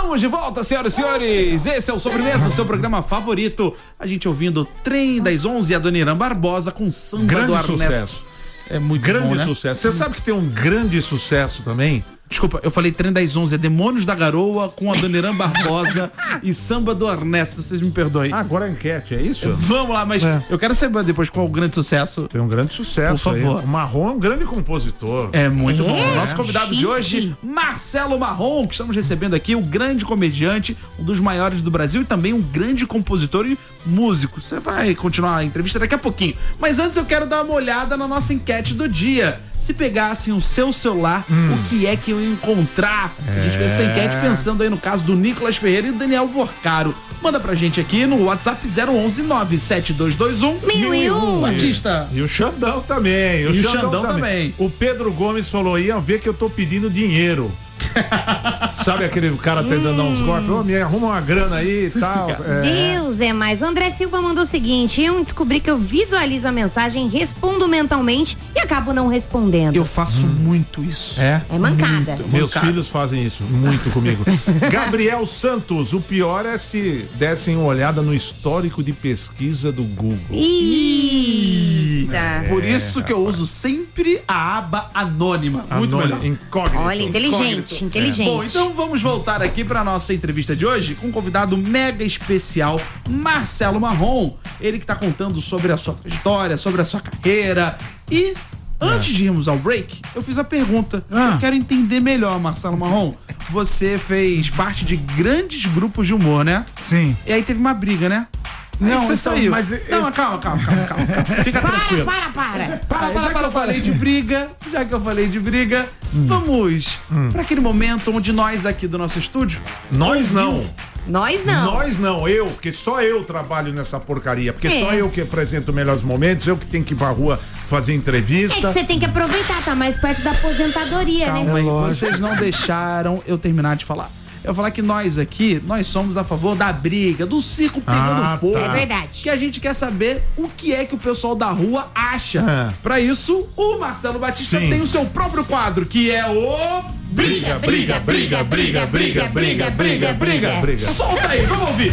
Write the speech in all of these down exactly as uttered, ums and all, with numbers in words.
Estamos de volta, senhoras e senhores. Esse é o Sobremesa, o seu programa favorito. A gente ouvindo Trem das onze e a Dona Irã Barbosa com samba grande do Ernesto. Sucesso. É muito grande bom, né? sucesso. Você sabe que tem um grande sucesso também? Desculpa, eu falei Trem das onze, é Demônios da Garoa com a Dona Irã Barbosa e samba do Ernesto, vocês me perdoem. Ah, agora a enquete, é isso? Vamos lá, mas é. eu quero saber depois qual o grande sucesso. Tem um grande sucesso. Por favor. Aí. O Marrom é um grande compositor. É muito É, bom. Nosso convidado chique. de hoje, Marcelo Marrom, que estamos recebendo aqui, o grande comediante, um dos maiores do Brasil e também um grande compositor e músico. Você vai continuar a entrevista daqui a pouquinho. Mas antes eu quero dar uma olhada na nossa enquete do dia. Se pegassem o seu celular, hum. o que é que eu ia encontrar? É. A gente fez essa enquete pensando aí no caso do Nicolas Ferreira e Daniel Vorcaro. Manda pra gente aqui no WhatsApp zero onze nove sete dois dois um mil e um. Batista. E o Xandão também. E o o Xandão, Xandão também. também. O Pedro Gomes falou, ia ver que eu tô pedindo dinheiro. Sabe aquele cara tentando dar uns golpes? Ô, me arruma uma grana aí e tal. É. Deus é mais. O André Silva mandou o seguinte: eu descobri que eu visualizo a mensagem, respondo mentalmente e acabo não respondendo. Eu faço hum. muito isso. É? É mancada. Muito. Meus mancada. filhos fazem isso muito comigo. Gabriel Santos, o pior é se dessem uma olhada no histórico de pesquisa do Google. Eita. É, Por isso que eu uso sempre a aba anônima. Muito Anônimo, melhor. Incógnito. Olha, inteligente, inteligente. É. Bom, então vamos voltar aqui para nossa entrevista de hoje com um convidado mega especial, Marcelo Marrom. Ele que tá contando sobre a sua trajetória, sobre a sua carreira. E antes de irmos ao break, eu fiz a pergunta. Ah. Eu quero entender melhor, Marcelo Marrom. Você fez parte de grandes grupos de humor, né? Sim. E aí teve uma briga, né? Não, você então, saiu. mas Não, esse... calma, calma, calma, calma, calma. Fica para, tranquilo. Para, para, para. Para, para, já para, que eu para. falei de briga, já que eu falei de briga, hum. vamos hum. para aquele momento onde nós aqui do nosso estúdio... Nós não. Nós não. Nós não, eu, porque só eu trabalho nessa porcaria, porque é. só eu que apresento melhores momentos, eu que tenho que ir pra rua fazer entrevista. É que você tem que aproveitar, tá mais perto da aposentadoria, Calma, né? Aí, vocês não deixaram eu terminar de falar. Eu vou falar que nós aqui, nós somos a favor da briga, do circo pegando ah, fogo. Tá. É verdade. Que a gente quer saber o que é que o pessoal da rua acha. É. Pra isso, o Marcelo Batista Sim. tem o seu próprio quadro, que é o... Briga, briga, briga, briga, briga, briga, briga, briga, briga. Solta aí, vamos ouvir.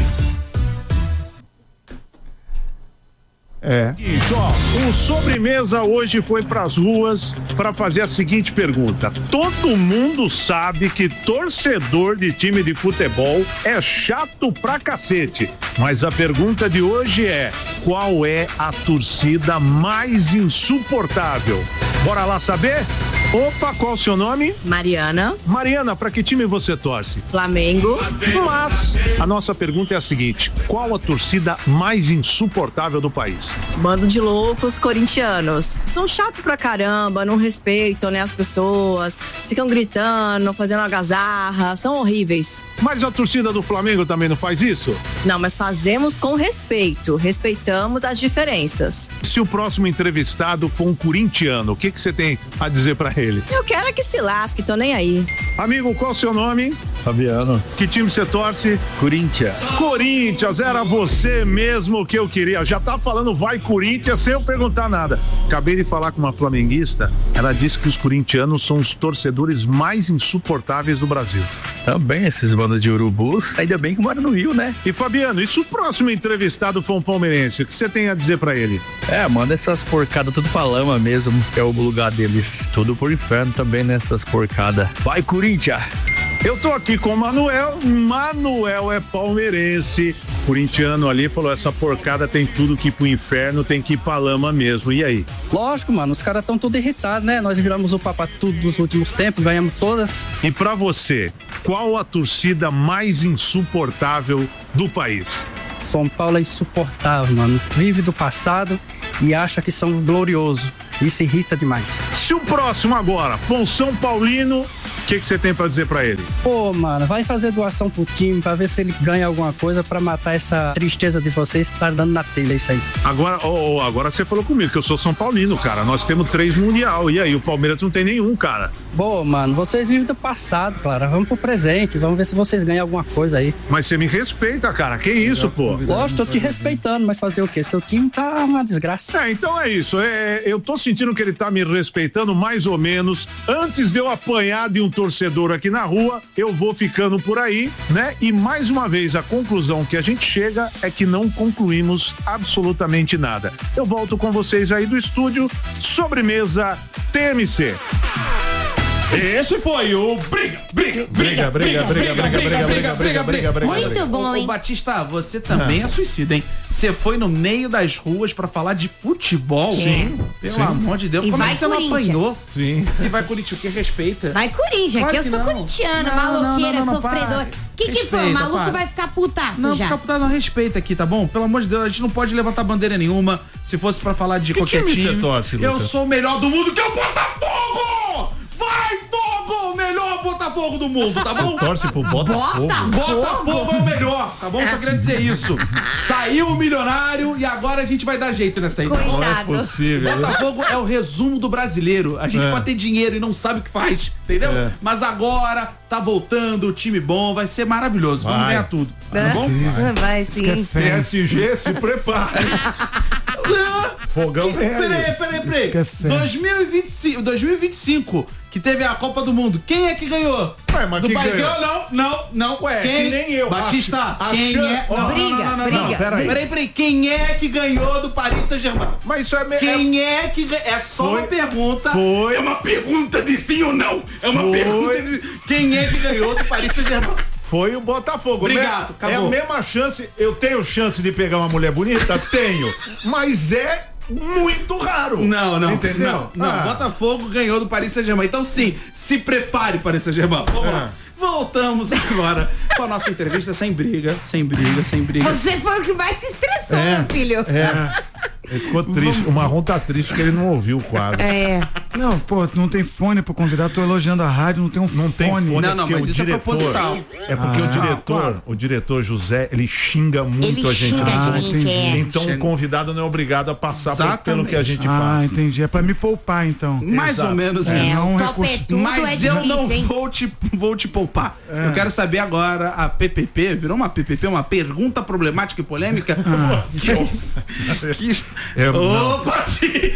É. Isso, ó, o Sobremesa hoje foi pras ruas para fazer a seguinte pergunta: todo mundo sabe que torcedor de time de futebol é chato pra cacete, mas a pergunta de hoje é: qual é a torcida mais insuportável? Bora lá saber? Opa, qual o seu nome? Mariana. Mariana, pra que time você torce? Flamengo. Mas a nossa pergunta é a seguinte: qual a torcida mais insuportável do país? Bando de loucos corintianos. São chatos pra caramba, não respeitam, né, as pessoas, ficam gritando, fazendo algazarra, são horríveis. Mas a torcida do Flamengo também não faz isso? Não, mas fazemos com respeito, respeitamos as diferenças. Se o próximo entrevistado for um corintiano, o que que você tem a dizer pra ele? Eu quero é que se lasque, tô nem aí. Amigo, qual o seu nome? Fabiano. Que time você torce? Corinthians. Corinthians, era você mesmo que eu queria. Já tá falando vai Corinthians sem eu perguntar nada. Acabei de falar com uma flamenguista, ela disse que os corintianos são os torcedores mais insuportáveis do Brasil. Também esses bandos de urubus, ainda bem que mora no Rio, né? E Fabiano, e se o próximo entrevistado for um palmeirense, o que você tem a dizer pra ele? É, manda essas porcadas tudo pra lama mesmo, que é o lugar deles. Tudo por inferno também, né? Essas porcadas. Vai, Corinthians! Eu tô aqui com o Manuel, Manuel é palmeirense, corintiano ali, falou, essa porcada tem tudo que ir pro inferno, tem que ir pra lama mesmo, e aí? Lógico, mano, os caras tão tudo irritados, né? Nós viramos o papa tudo nos últimos tempos, ganhamos todas. E pra você, qual a torcida mais insuportável do país? São Paulo é insuportável, mano, vive do passado e acha que são gloriosos, isso irrita demais. Se o próximo agora for um São Paulino, o que você tem pra dizer pra ele? Pô, mano, vai fazer doação pro time pra ver se ele ganha alguma coisa pra matar essa tristeza de vocês que tá dando na telha isso aí. Agora, oh, oh, agora você falou comigo que eu sou São Paulino, cara. Nós temos três mundial. E aí, o Palmeiras não tem nenhum, cara. Pô, mano, vocês vivem do passado, cara. Vamos pro presente, vamos ver se vocês ganham alguma coisa aí. Mas você me respeita, cara. Que isso, pô? Lógico, tô te respeitando, mas fazer o quê? Seu time tá uma desgraça. É, então é isso. É, eu tô sentindo que ele tá me respeitando mais ou menos antes de eu apanhar de um torcedor aqui na rua, eu vou ficando por aí, né? E mais uma vez, a conclusão que a gente chega é que não concluímos absolutamente nada. Eu volto com vocês aí do estúdio, sobremesa T M C. Esse foi o Briga, Briga, Briga, Briga, briga, briga, briga, briga, briga, briga, briga, briga. Muito bom, hein? Ô, Batista, você também é suicida, hein? Você foi no meio das ruas pra falar de futebol? Sim. Pelo Sim. amor de Deus, E como é vai que você não Corinthians. apanhou? Sim. E vai Corinthians, o que respeita? Vai Corinthians, Claro que eu que sou não. corintiana, Não, não, maloqueira, não, não, não, sofredora. para. O que que foi? O Respeita, maluco para. vai ficar putaço Não, já. fica putado, não respeita aqui, tá bom? Pelo amor de Deus, a gente não pode levantar bandeira nenhuma. Se fosse pra falar de Que qualquer time time, você torce, eu Lucas? sou o melhor do mundo, que é o Botafogo! Vai, Fogo! Melhor Botafogo do mundo, tá bom? Torce pro Botafogo. Botafogo é o melhor, tá bom? Só queria dizer isso. Saiu o milionário e agora a gente vai dar jeito nessa aí, tá bom? Não é Coitado. possível. Botafogo é o resumo do brasileiro. A gente É. pode ter dinheiro e não sabe o que faz, entendeu? É. Mas agora tá voltando o time bom, vai ser maravilhoso. Vamos Vai. ganhar tudo, tá Né? bom? Vai sim. P S G, se prepara. Fogão é Peraí, esse. peraí, peraí. que é fé. dois mil e vinte e cinco, dois mil e vinte e cinco, que teve a Copa do Mundo. Quem é que ganhou? Ué, mas Do quem País ganhou? Não, não, não. Ué, quem? que nem eu. Batista, Acho- quem achando- é? Ó, Não, briga, não, não, não, briga. não. Peraí. Peraí, peraí. Quem é que ganhou do Paris Saint-Germain? Mas isso é... me- é- Quem é que ganhou? É só Foi- uma pergunta. foi- É uma pergunta de sim ou não. É uma Foi- pergunta de... Quem é que ganhou do Paris Saint-Germain? Foi o Botafogo. Obrigado, né? É a acabou. mesma chance. Eu tenho chance de pegar uma mulher bonita? Tenho. Mas é muito raro. Não, não. Entendeu? Não, não. Ah. Botafogo ganhou do Paris Saint-Germain. Então, sim, se prepare para esse Saint-Germain. Vamos lá. Voltamos agora com a nossa entrevista sem briga, sem briga, sem briga. Você foi o que mais se estressou, É. meu filho. É. Ele ficou triste. O Marrom tá triste porque ele não ouviu o quadro. É. Não, pô, não tem fone pro convidado, tô elogiando a rádio, não tem um Não tem fone, Não, é não, porque mas o isso é diretor, proposital. É porque Ah, o diretor, claro. o diretor José, ele xinga muito Ele a gente. xinga no a som. gente, é. Então o convidado não é obrigado a passar por- pelo que a gente Ah, passa. entendi. É pra me poupar, então. Mais Exato. ou menos É, isso. não o recurso- topetudo é Mas difícil, eu não hein? vou te, vou te poupar. Eu quero saber agora, a P P P, virou uma P P P, uma pergunta problemática e polêmica? que, que, É, Ô, não. Batista!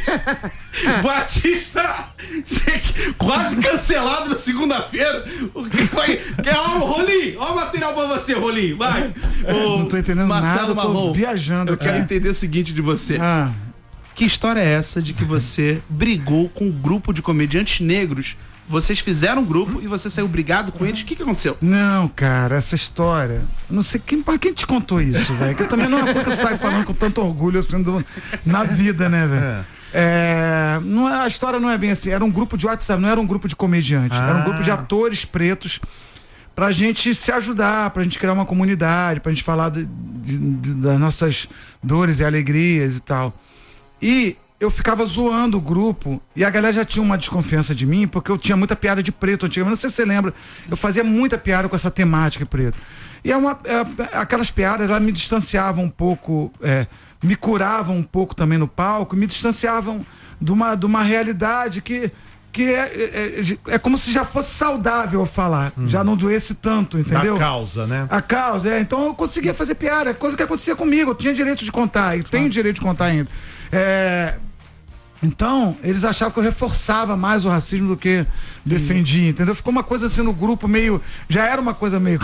Batista! Você quase cancelado na segunda-feira. O que vai... Quer, ó, Rolim, ó o material pra você, Rolim, vai. Ô, Não tô entendendo Marcelo nada, tô Marrom, viajando Eu aqui. quero entender o seguinte de você. Ah, Que história é essa de que você brigou com um grupo de comediantes negros? Vocês fizeram um grupo e você saiu brigado com eles? O que, que aconteceu? não, cara, essa história. eu Não sei quem, mas quem te contou isso, velho. Que também não é coisa que eu saio falando com tanto orgulho assim, do- na vida, né, velho? É, não é- a história não é bem assim. Era um grupo de WhatsApp, não era um grupo de comediantes. Era um grupo de atores pretos pra gente se ajudar, pra gente criar uma comunidade, pra gente falar de- de- de- das nossas dores e alegrias e tal. E eu ficava zoando o grupo e a galera já tinha uma desconfiança de mim porque eu tinha muita piada de preto antigamente. Não sei se você lembra, eu fazia muita piada com essa temática de preto. E é uma, é, aquelas piadas, elas me distanciavam um pouco, é, me curavam um pouco também no palco, me distanciavam de uma, de uma realidade que, que é, é, é como se já fosse saudável eu falar, já não doesse tanto, entendeu? Da causa, né? A causa, é. Então eu conseguia fazer piada, coisa que acontecia comigo, eu tinha direito de contar, e tenho direito de contar ainda. É, então, eles achavam que eu reforçava mais o racismo do que defendia, entendeu? Ficou uma coisa assim no grupo meio. Já era uma coisa meio.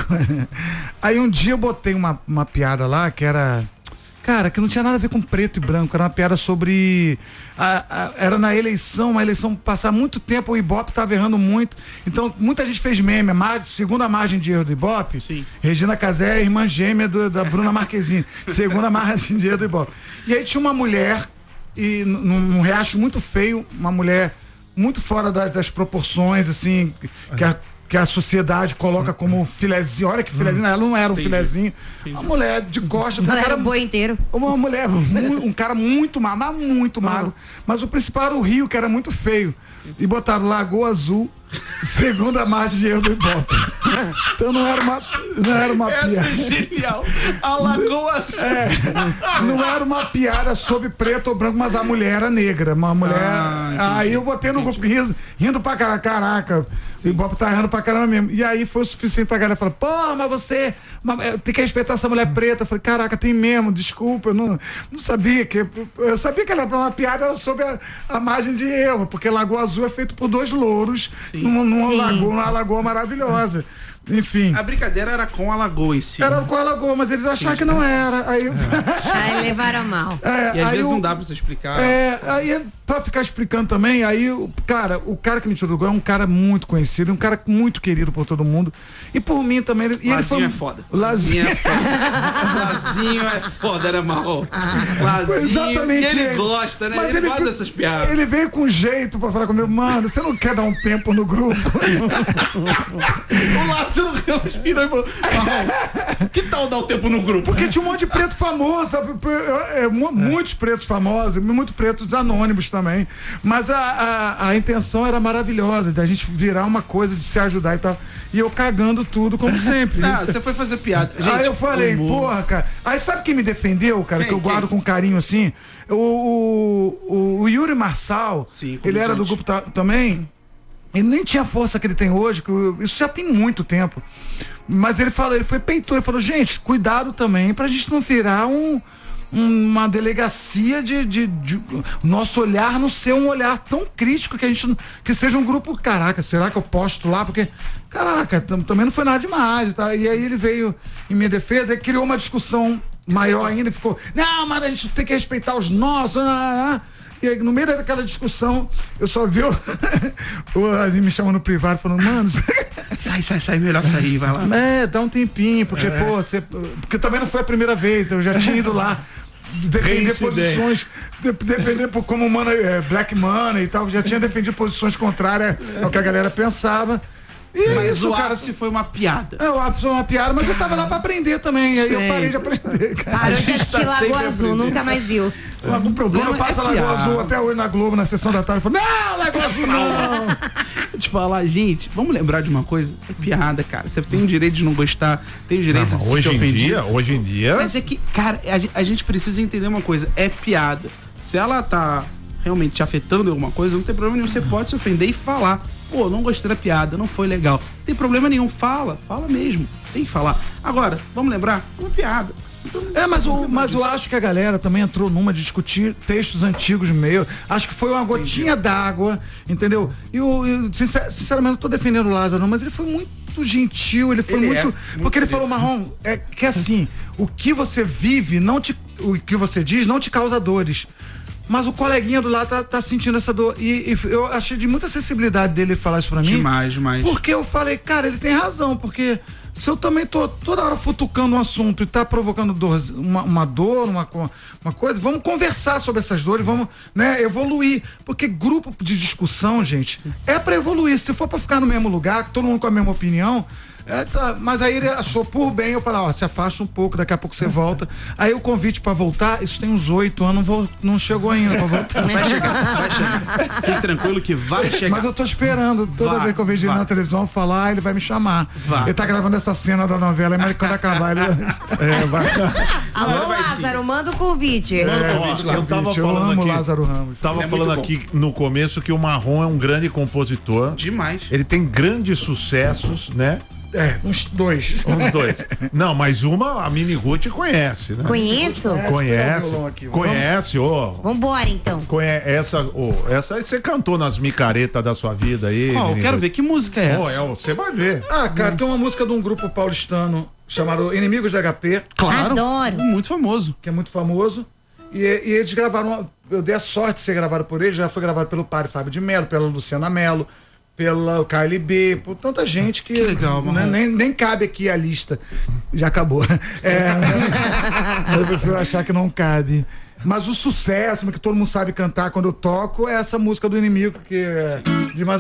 Aí um dia eu botei uma, uma piada lá que era. Cara, que não tinha nada a ver com preto e branco, era uma piada sobre. A, a, era na eleição, uma eleição passar muito tempo, o Ibope estava errando muito. Então, muita gente fez meme. A mar, segunda margem de erro do Ibope, Sim. Regina Casé é a irmã gêmea do, da Bruna Marquezine. Segunda margem de erro do Ibope. E aí tinha uma mulher, e num, num riacho muito feio, uma mulher muito fora da- das proporções, assim, que a, que a sociedade coloca como filezinho. Olha que filezinho, ela não era um Entendi. filezinho. Uma mulher de costas, Não um era cara o boi inteiro. uma mulher, mu- um cara muito magro, mas muito magro. Mas o principal era o Rio, que era muito feio. E botaram Lagoa Azul, segunda margem de erro do Ibope. Então não era uma, não era uma Essa é piada. genial. A Lagoa Azul. Não era uma piada sobre preto ou branco, mas a mulher era negra. Uma mulher. Ah, entendi, aí eu botei no grupo rindo, rindo pra caralho. Caraca, o Ibope tá rindo pra caramba mesmo. E aí foi o suficiente pra galera falar: pô, mas você mas, é, tem que respeitar essa mulher preta. Eu falei: caraca, tem mesmo, desculpa, eu não, não sabia que. Eu sabia que ela, uma piada era sobre a, a margem de erro, porque Lagoa Azul é feito por dois louros numa, numa, lagoa, numa lagoa maravilhosa. Enfim. A brincadeira era com a lagoa em si. Era com a lagoa, mas eles acharam que não era. Aí, é. Aí levaram mal. É, e às aí vezes o, não dá pra você explicar. É, aí pra ficar explicando também, aí, cara, o cara que me tirou do gol é um cara muito conhecido, um cara muito querido por todo mundo. E por mim também. E Lazinho ele foi, é foda. Lazinho é foda. Lazinho é foda, era mal. Lazinho. Exatamente. Ele, ele gosta, né? Mas ele, ele gosta veio, dessas piadas. Ele veio com jeito pra falar comigo, mano, você não quer dar um tempo no grupo? O Lázaro Ramos virou e falou: Marrom, que tal dar um tempo no grupo? Porque tinha um monte de preto famoso, sabe? É, muitos pretos famosos, muitos pretos anônimos também. Mas a, a, a intenção era maravilhosa, da gente virar uma coisa de se ajudar e tal. E eu cagando tudo, como sempre. Ah, você foi fazer piada. Gente, aí eu falei, humor. porra, cara. Aí sabe quem me defendeu, cara, Quem, que eu guardo quem? com carinho assim? O, o, o Yuri Marçal, Sim, ele era do grupo também. Ele nem tinha a força que ele tem hoje, que eu, isso já tem muito tempo. Mas ele falou, ele foi peitor, ele falou, gente, cuidado também pra gente não virar um, uma delegacia de, de, de nosso olhar não ser um olhar tão crítico que a gente que seja um grupo, caraca, será que eu posto lá? Porque, caraca, também não foi nada demais, tá? E aí ele veio em minha defesa e criou uma discussão maior ainda e ficou, não, mas a gente tem que respeitar os nossos, ah, ah, ah. E aí, no meio daquela discussão, eu só vi o, o Azinho me chamando no privado, falando, mano... Sai, sai, sai, melhor sair, vai lá. É, dá um tempinho, porque, é. pô, você... Porque também não foi a primeira vez, eu já tinha ido lá defender posições, de, defender por, como money, é, Black Money e tal, já tinha defendido posições contrárias ao que a galera pensava. E mas isso, o cara, ápice foi uma piada. É, o ápice foi uma piada, mas eu tava lá pra aprender também. E aí Sempre. eu parei de aprender, cara. Parou de assistir tá Lagoa Azul, nunca mais viu. O problema Quando passa é Lagoa piada. Azul até hoje na Globo, na sessão da tarde, eu falo, não, Lagoa Azul não! Vou te falar, gente, vamos lembrar de uma coisa? É piada, cara. Você tem o direito de não gostar, tem o direito Não, de se hoje em ofender. dia, hoje em dia. Mas é que, cara, a gente, a gente precisa entender uma coisa, é piada. Se ela tá realmente te afetando em alguma coisa, não tem problema nenhum, você pode se ofender e falar. Pô, não gostei da piada, não foi legal. Não tem problema nenhum, fala, fala mesmo. Tem que falar. Agora, vamos lembrar, é uma piada. Então, É, mas, o, mas eu acho que a galera também entrou numa de discutir textos antigos meio. Acho que foi uma gotinha d'água, entendeu? E eu, eu, sincer, sinceramente, não tô defendendo o Lázaro, não, mas ele foi muito gentil, ele foi Ele muito. é, muito porque ele querido. falou, Marrom, é que assim, o que você vive, não te, o que você diz, não te causa dores. Mas o coleguinha do lado tá, tá sentindo essa dor. E, e eu achei de muita sensibilidade dele falar isso pra mim. Demais, demais. Porque eu falei, cara, ele tem razão, porque se eu também tô toda hora futucando um assunto e tá provocando dor, uma, uma dor, uma, uma coisa, vamos conversar sobre essas dores, vamos, né, evoluir. Porque grupo de discussão, gente, é pra evoluir. Se for pra ficar no mesmo lugar, todo mundo com a mesma opinião, é, tá, mas aí ele achou por bem, eu falei, ó, se afasta um pouco, daqui a pouco você volta. Aí o convite pra voltar, isso tem uns oito anos, não, vou, não chegou ainda pra voltar. Vai chegar, vai chegar. Fique tranquilo que vai chegar. Mas eu tô esperando, toda Vai, vez que eu vejo ele vai. na televisão falar, ele vai me chamar. Vai. Ele tá gravando essa cena da novela, mas quando acabar ele... É, vai. Alô, vai sim. Lázaro, manda o convite. Ó, É, eu tava eu falando amo aqui, Lázaro Ramos. tava Ele é falando muito bom. aqui no começo que o Marrom é um grande compositor. Demais. Ele tem grandes sucessos, né? É, uns dois. Os dois. Não, mas uma a Mini Ruth conhece, né? Conheço? Conhece. violão aqui, vamos? Conhece, ô. Vambora, então. Conhece essa, ô, essa aí você cantou nas micaretas da sua vida aí. Ó, eu Mini quero Ruth. ver que música é Ô, essa. é, você vai ver. Ah, cara, tem uma música de um grupo paulistano chamado Inimigos da H P, Claro. Adoro. Muito famoso. que é muito famoso. E, e eles gravaram, uma- eu dei a sorte de ser gravado por eles, já foi gravado pelo padre Fábio de Mello, pela Luciana Mello, pela K L B, por tanta gente que, Que legal, né, Marrom. nem, nem cabe aqui a lista. Já acabou. É, eu prefiro achar que não cabe. Mas o sucesso, que todo mundo sabe cantar quando eu toco, é essa música do Inimigo, que é de mais